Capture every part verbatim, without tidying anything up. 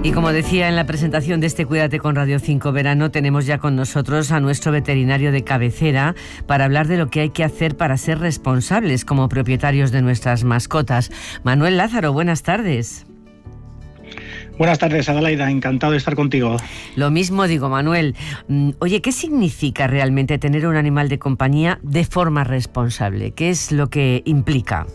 Y como decía en la presentación de este Cuídate con Radio cinco Verano, tenemos ya con nosotros a nuestro veterinario de cabecera para hablar de lo que hay que hacer para ser responsables como propietarios de nuestras mascotas. Manuel Lázaro, buenas tardes. Buenas tardes, Adelaida, encantado de estar contigo. Lo mismo digo, Manuel. Oye, ¿qué significa realmente tener un animal de compañía de forma responsable? ¿Qué es lo que implica?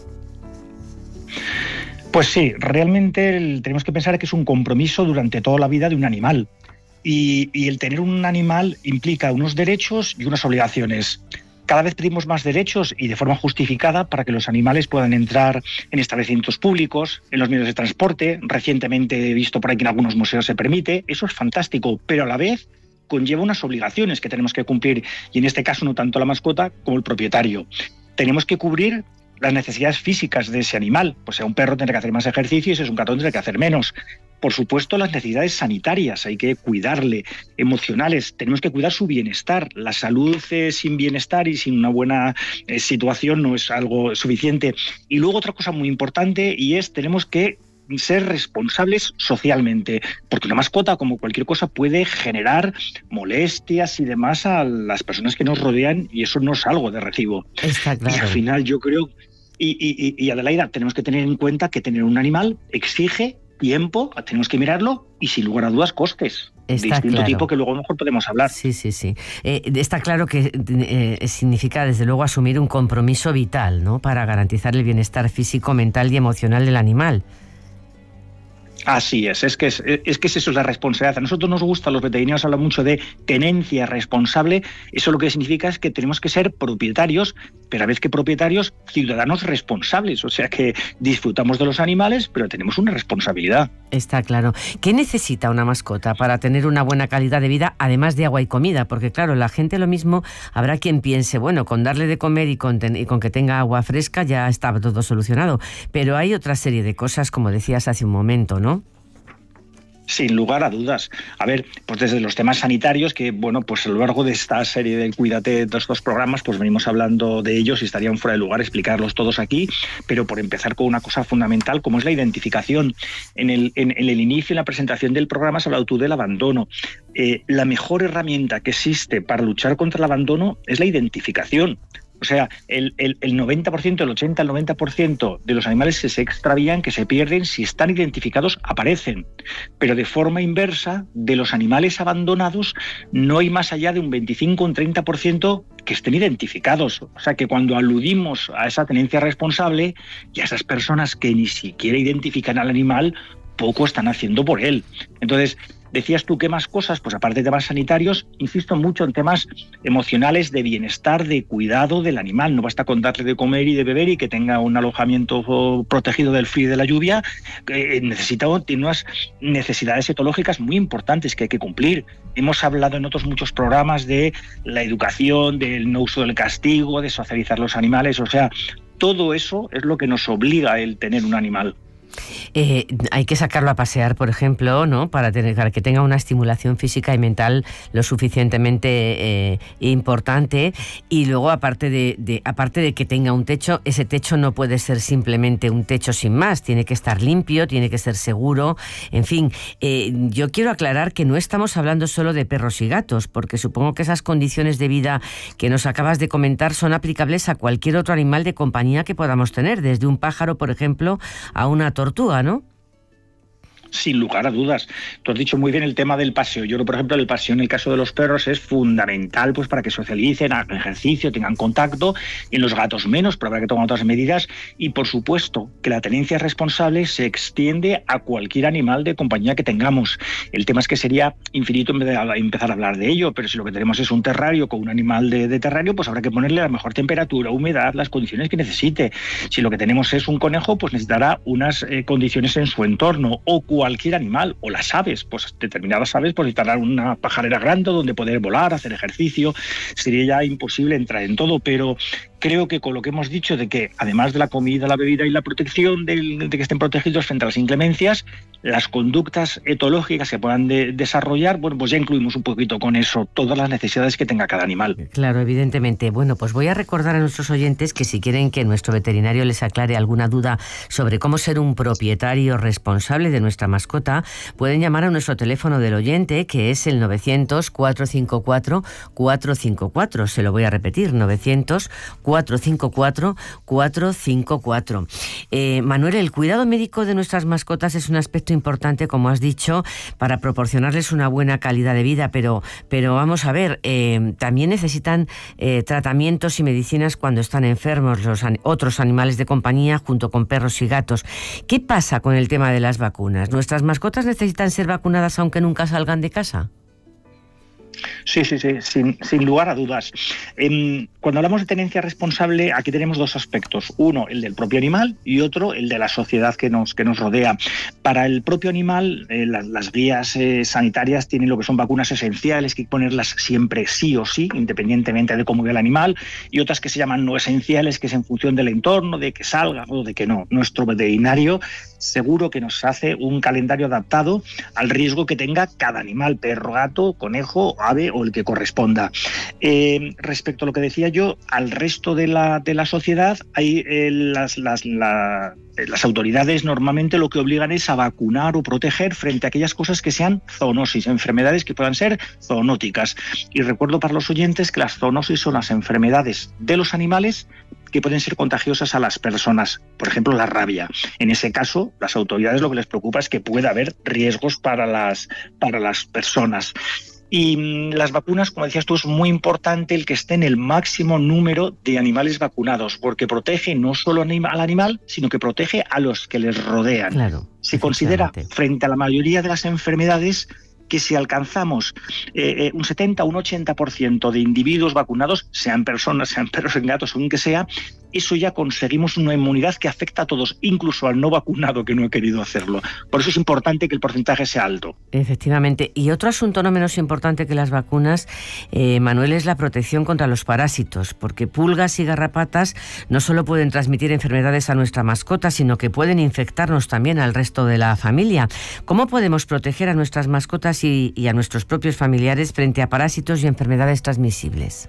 Pues sí, realmente el, tenemos que pensar que es un compromiso durante toda la vida de un animal. Y, y el tener un animal implica unos derechos y unas obligaciones. Cada vez pedimos más derechos y de forma justificada para que los animales puedan entrar en establecimientos públicos, en los medios de transporte. Recientemente he visto por ahí que en algunos museos se permite. Eso es fantástico, pero a la vez conlleva unas obligaciones que tenemos que cumplir. Y en este caso no tanto la mascota como el propietario. Tenemos que cubrir las necesidades físicas de ese animal. Pues sea un perro tendrá que hacer más ejercicio y si es un gato tendrá que hacer menos. Por supuesto, las necesidades sanitarias, hay que cuidarle, emocionales, tenemos que cuidar su bienestar. La salud eh, sin bienestar y sin una buena eh, situación no es algo suficiente. Y luego otra cosa muy importante y es tenemos que ser responsables socialmente, porque una mascota, como cualquier cosa, puede generar molestias y demás a las personas que nos rodean y eso no es algo de recibo. Está claro. Y al final yo creo, y, y, y Adelaida, tenemos que tener en cuenta que tener un animal exige tiempo, tenemos que mirarlo y sin lugar a dudas costes. Está de distinto claro. tipo que luego a lo mejor podemos hablar. Sí, sí, sí. Eh, está claro que eh, significa desde luego asumir un compromiso vital, ¿no? Para garantizar el bienestar físico, mental y emocional del animal. Así es, es que es, es que eso es la responsabilidad. A nosotros nos gusta, los veterinarios hablan mucho de tenencia responsable. Eso lo que significa es que tenemos que ser propietarios, pero a vez que propietarios, ciudadanos responsables. O sea que disfrutamos de los animales, pero tenemos una responsabilidad. Está claro. ¿Qué necesita una mascota para tener una buena calidad de vida, además de agua y comida? Porque claro, la gente lo mismo, habrá quien piense, bueno, con darle de comer y con, ten- y con que tenga agua fresca ya está todo solucionado. Pero hay otra serie de cosas, como decías hace un momento, ¿no? Sin lugar a dudas. A ver, pues desde los temas sanitarios, que bueno, pues a lo largo de esta serie de Cuídate, de estos programas, pues venimos hablando de ellos y estarían fuera de lugar explicarlos todos aquí, pero por empezar con una cosa fundamental, como es la identificación. En el, en, en el inicio, en la presentación del programa, has hablado tú del abandono. Eh, la mejor herramienta que existe para luchar contra el abandono es la identificación. O sea, el, el, el noventa por ciento, el ochenta, el noventa por ciento de los animales que se extravían, que se pierden, si están identificados, aparecen. Pero de forma inversa, de los animales abandonados, no hay más allá de un veinticinco o un treinta por ciento que estén identificados. O sea, que cuando aludimos a esa tenencia responsable y a esas personas que ni siquiera identifican al animal, poco están haciendo por él. Entonces, decías tú, ¿qué más cosas? Pues aparte de temas sanitarios, insisto mucho en temas emocionales de bienestar, de cuidado del animal. No basta con darle de comer y de beber y que tenga un alojamiento protegido del frío y de la lluvia. Eh, necesita, tiene unas necesidades etológicas muy importantes que hay que cumplir. Hemos hablado en otros muchos programas de la educación, del no uso del castigo, de socializar los animales. O sea, todo eso es lo que nos obliga el tener un animal. Eh, hay que sacarlo a pasear, por ejemplo, ¿no? Para, tener, para que tenga una estimulación física y mental lo suficientemente eh, importante. Y luego, aparte de, de, aparte de que tenga un techo, ese techo no puede ser simplemente un techo sin más. Tiene que estar limpio, tiene que ser seguro. En fin, eh, yo quiero aclarar que no estamos hablando solo de perros y gatos, porque supongo que esas condiciones de vida que nos acabas de comentar son aplicables a cualquier otro animal de compañía que podamos tener, desde un pájaro, por ejemplo, a una tortuga, ¿no? Sin lugar a dudas. Tú has dicho muy bien el tema del paseo. Yo, por ejemplo, el paseo en el caso de los perros es fundamental pues para que socialicen, hagan ejercicio, tengan contacto. En los gatos menos, pero habrá que tomar otras medidas. Y, por supuesto, que la tenencia responsable se extiende a cualquier animal de compañía que tengamos. El tema es que sería infinito empezar a hablar de ello, pero si lo que tenemos es un terrario con un animal de, de terrario, pues habrá que ponerle la mejor temperatura, humedad, las condiciones que necesite. Si lo que tenemos es un conejo, pues necesitará unas eh, condiciones en su entorno, o cualquier animal, o las aves, pues determinadas aves pues necesitarán una pajarera grande donde poder volar, hacer ejercicio. Sería ya imposible entrar en todo, pero creo que con lo que hemos dicho de que, además de la comida, la bebida y la protección de, de que estén protegidos frente a las inclemencias, las conductas etológicas que puedan de, desarrollar, bueno, pues ya incluimos un poquito con eso todas las necesidades que tenga cada animal. Claro, evidentemente. Bueno, pues voy a recordar a nuestros oyentes que si quieren que nuestro veterinario les aclare alguna duda sobre cómo ser un propietario responsable de nuestra mascota, pueden llamar a nuestro teléfono del oyente, que es el novecientos, cuatrocientos cincuenta y cuatro, cuatrocientos cincuenta y cuatro. Se lo voy a repetir, novecientos, cuatrocientos cincuenta y cuatro, cuatrocientos cincuenta y cuatro. Eh, Manuel, el cuidado médico de nuestras mascotas es un aspecto importante, como has dicho, para proporcionarles una buena calidad de vida, pero, pero vamos a ver, eh, también necesitan eh, tratamientos y medicinas cuando están enfermos los an- otros animales de compañía, junto con perros y gatos. ¿Qué pasa con el tema de las vacunas? ¿Nuestras mascotas necesitan ser vacunadas aunque nunca salgan de casa? Sí, sí, sí, sin, sin lugar a dudas. Eh, cuando hablamos de tenencia responsable, aquí tenemos dos aspectos. Uno, el del propio animal, y otro, el de la sociedad que nos, que nos rodea. Para el propio animal, eh, las, las guías eh, sanitarias tienen lo que son vacunas esenciales, que hay que ponerlas siempre sí o sí, independientemente de cómo vive el animal, y otras que se llaman no esenciales, que es en función del entorno, de que salga o de que no. Nuestro veterinario seguro que nos hace un calendario adaptado al riesgo que tenga cada animal, perro, gato, conejo, ave o el que corresponda. Eh, respecto a lo que decía yo, al resto de la, de la sociedad, hay eh, las, las, la, las autoridades normalmente lo que obligan es a vacunar o proteger frente a aquellas cosas que sean zoonosis, enfermedades que puedan ser zoonóticas. Y recuerdo para los oyentes que las zoonosis son las enfermedades de los animales que pueden ser contagiosas a las personas, por ejemplo la rabia. En ese caso, las autoridades lo que les preocupa es que pueda haber riesgos para las, para las personas. Y las vacunas, como decías tú, es muy importante el que esté en el máximo número de animales vacunados, porque protege no solo al animal, sino que protege a los que les rodean. Claro, se considera, frente a la mayoría de las enfermedades, que si alcanzamos eh, un setenta o un ochenta por ciento de individuos vacunados, sean personas, sean perros, sean gatos, aunque sea, eso ya conseguimos una inmunidad que afecta a todos, incluso al no vacunado que no ha querido hacerlo. Por eso es importante que el porcentaje sea alto. Efectivamente. Y otro asunto no menos importante que las vacunas, eh, Manuel, es la protección contra los parásitos, porque pulgas y garrapatas no solo pueden transmitir enfermedades a nuestra mascota, sino que pueden infectarnos también al resto de la familia. ¿Cómo podemos proteger a nuestras mascotas y, y a nuestros propios familiares frente a parásitos y enfermedades transmisibles?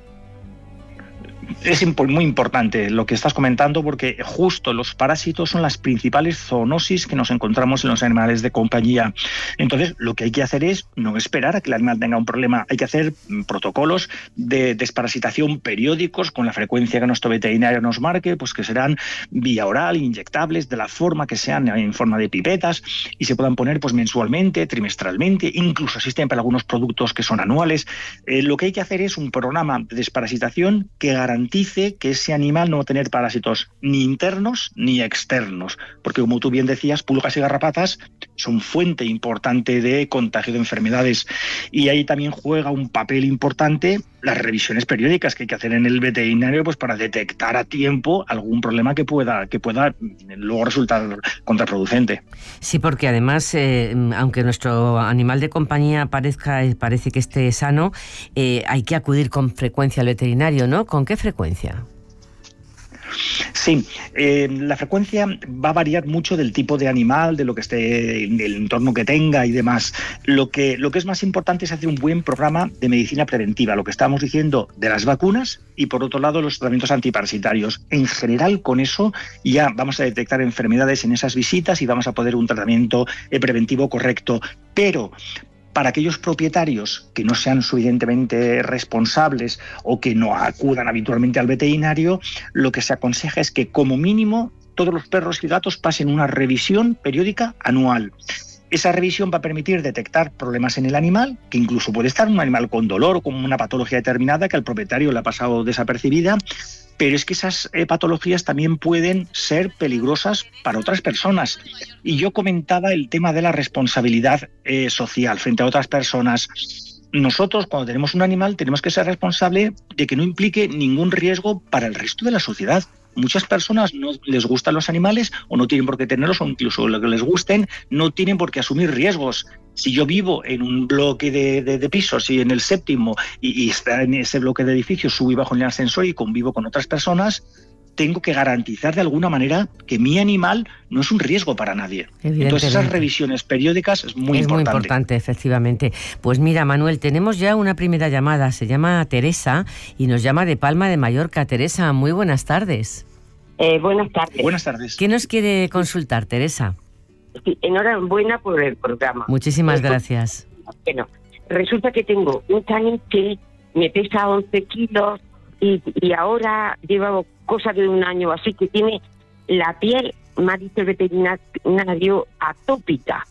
Es muy importante lo que estás comentando, porque justo los parásitos son las principales zoonosis que nos encontramos en los animales de compañía. Entonces, lo que hay que hacer es no esperar a que el animal tenga un problema. Hay que hacer protocolos de desparasitación periódicos con la frecuencia que nuestro veterinario nos marque, pues que serán vía oral, inyectables, de la forma que sean, en forma de pipetas, y se puedan poner pues mensualmente, trimestralmente, incluso existen para algunos productos que son anuales. Eh, lo que hay que hacer es un programa de desparasitación que garantice garantice que ese animal no va a tener parásitos ni internos ni externos, porque como tú bien decías, pulgas y garrapatas son fuente importante de contagio de enfermedades, y ahí también juega un papel importante las revisiones periódicas que hay que hacer en el veterinario, pues para detectar a tiempo algún problema que pueda, que pueda luego resultar contraproducente. Sí, porque además, eh, aunque nuestro animal de compañía parezca, parece que esté sano, eh, hay que acudir con frecuencia al veterinario, ¿no? ¿Con qué frecuencia? Sí, eh, la frecuencia va a variar mucho del tipo de animal, de lo que esté, del entorno que tenga y demás. Lo que, lo que es más importante es hacer un buen programa de medicina preventiva, lo que estábamos diciendo de las vacunas y por otro lado los tratamientos antiparasitarios. En general, con eso ya vamos a detectar enfermedades en esas visitas y vamos a poder un tratamiento eh, preventivo correcto. Pero para aquellos propietarios que no sean suficientemente responsables o que no acudan habitualmente al veterinario, lo que se aconseja es que como mínimo todos los perros y gatos pasen una revisión periódica anual. Esa revisión va a permitir detectar problemas en el animal, que incluso puede estar un animal con dolor o con una patología determinada que al propietario le ha pasado desapercibida, pero es que esas eh, patologías también pueden ser peligrosas para otras personas. Y yo comentaba el tema de la responsabilidad eh, social frente a otras personas. Nosotros, cuando tenemos un animal, tenemos que ser responsables de que no implique ningún riesgo para el resto de la sociedad. Muchas personas no les gustan los animales o no tienen por qué tenerlos, o incluso lo que les gusten, no tienen por qué asumir riesgos. Si yo vivo en un bloque de, de, de pisos y en el séptimo y, y está en ese bloque de edificios, subo y bajo en el ascensor y convivo con otras personas, tengo que garantizar de alguna manera que mi animal no es un riesgo para nadie. Entonces esas revisiones periódicas es muy es importante. muy importante, efectivamente. Pues mira, Manuel, tenemos ya una primera llamada. Se llama Teresa y nos llama de Palma de Mallorca. Teresa, muy buenas tardes. Eh, buenas tardes. Buenas tardes. ¿Qué nos quiere consultar, Teresa? Sí, enhorabuena por el programa. Muchísimas eh, gracias. Bueno, resulta que tengo un canín que me pesa once kilos y, y ahora llevo cosa de un año así, que tiene la piel, me ha dicho el veterinario, atópica.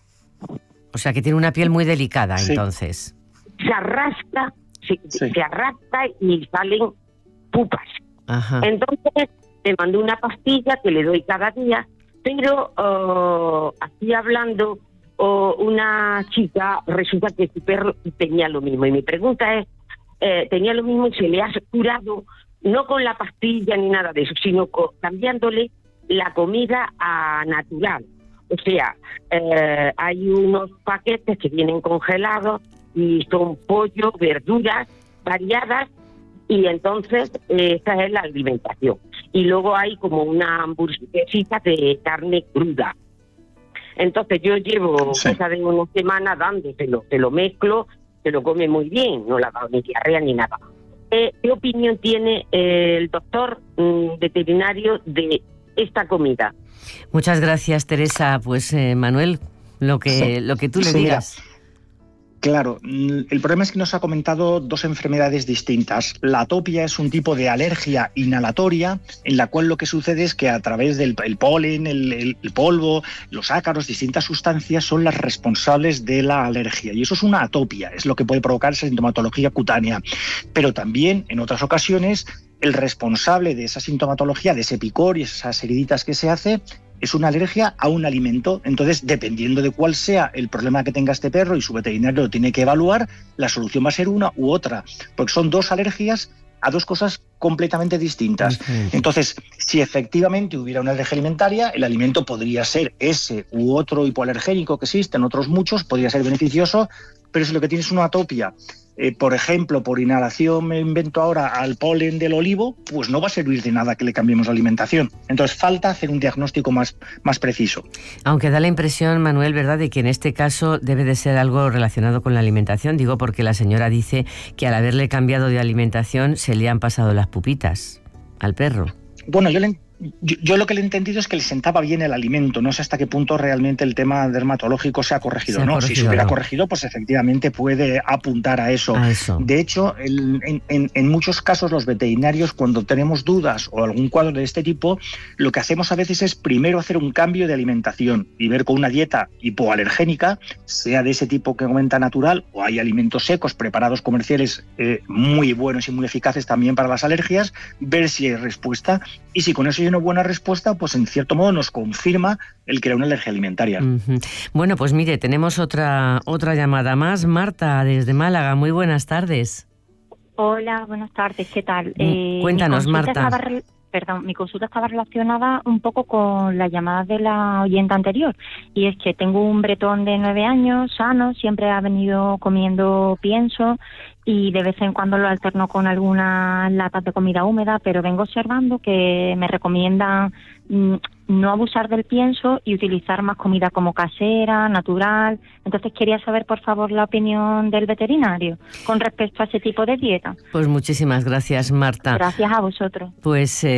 O sea, que tiene una piel muy delicada, sí. entonces. Se arrastra, se, sí. se arrastra y salen pupas. Ajá. Entonces, me mandó una pastilla que le doy cada día, pero uh, así hablando, uh, una chica, resulta que su perro tenía lo mismo. Y mi pregunta es, eh, tenía lo mismo y se le ha curado, no con la pastilla ni nada de eso, sino con, cambiándole la comida a natural. O sea, eh, hay unos paquetes que vienen congelados y son pollo, verduras variadas, y entonces eh, esa es la alimentación. Y luego hay como una hamburguesita de carne cruda. Entonces yo llevo sí. cosa de una semana dándoselo, se lo mezclo, se lo come muy bien, no le ha dado ni diarrea ni nada. Eh, ¿Qué opinión tiene eh, el doctor mm, veterinario de esta comida? Muchas gracias, Teresa. Pues eh, Manuel, lo que, sí. lo que tú le sí, digas. Mira. Claro, el problema es que nos ha comentado dos enfermedades distintas. La atopia es un tipo de alergia inhalatoria en la cual lo que sucede es que a través del el polen, el, el, el polvo, los ácaros, distintas sustancias son las responsables de la alergia. Y eso es una atopia, es lo que puede provocar esa sintomatología cutánea. Pero también, en otras ocasiones, el responsable de esa sintomatología, de ese picor y esas heriditas que se hace, es una alergia a un alimento. Entonces, dependiendo de cuál sea el problema que tenga este perro y su veterinario lo tiene que evaluar, la solución va a ser una u otra, porque son dos alergias a dos cosas completamente distintas. Uh-huh. Entonces, si efectivamente hubiera una alergia alimentaria, el alimento podría ser ese u otro hipoalergénico que existen, otros muchos, podría ser beneficioso, pero si lo que tienes es una atopia, eh, por ejemplo, por inhalación, me invento ahora, al polen del olivo, pues no va a servir de nada que le cambiemos la alimentación. Entonces falta hacer un diagnóstico más, más preciso. Aunque da la impresión, Manuel, ¿verdad?, de que en este caso debe de ser algo relacionado con la alimentación. Digo porque la señora dice que al haberle cambiado de alimentación se le han pasado las pupitas al perro. Bueno, yo le Yo, yo lo que le he entendido es que le sentaba bien el alimento. No sé hasta qué punto realmente el tema dermatológico se ha corregido. Se ha no, corregido, si se hubiera no. corregido, pues efectivamente puede apuntar a eso. A eso. De hecho, el, en, en, en muchos casos los veterinarios, cuando tenemos dudas o algún cuadro de este tipo, lo que hacemos a veces es primero hacer un cambio de alimentación y ver con una dieta hipoalergénica, sea de ese tipo que comenta natural, o hay alimentos secos preparados comerciales eh, muy buenos y muy eficaces también para las alergias, ver si hay respuesta, y si con eso hay una buena respuesta, pues en cierto modo nos confirma el que era una alergia alimentaria. Uh-huh. Bueno, pues mire, tenemos otra otra llamada más. Marta, desde Málaga, muy buenas tardes. Hola, buenas tardes, ¿qué tal? Eh, Cuéntanos, Marta. Estaba, perdón, mi consulta estaba relacionada un poco con la llamada de la oyente anterior, y es que tengo un bretón de nueve años, sano, siempre ha venido comiendo pienso, y de vez en cuando lo alterno con algunas latas de comida húmeda, pero vengo observando que me recomiendan mmm, no abusar del pienso y utilizar más comida como casera, natural. Entonces quería saber, por favor, la opinión del veterinario con respecto a ese tipo de dieta. Pues muchísimas gracias, Marta. Gracias a vosotros. Pues... Eh...